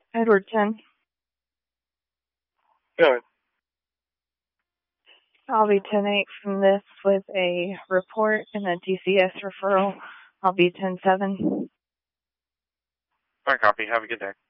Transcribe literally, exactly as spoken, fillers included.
Edward ten. Go ahead. I'll be ten eight from this with a report and a T C S referral. I'll be ten seven. All right, copy. Have a good day.